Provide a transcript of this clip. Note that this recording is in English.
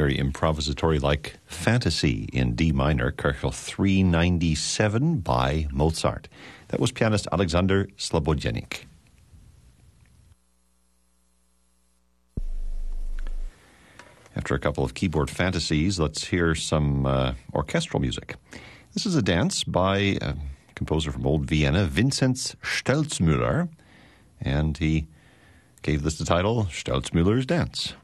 very improvisatory-like fantasy in D minor, Köchel 397 by Mozart. That was pianist Alexander Slobodjenik. After a couple of keyboard fantasies, let's hear some orchestral music. This is a dance by a composer from Old Vienna, Vinzenz Stelzmüller, and he gave this the title, Stelzmüller's Dance.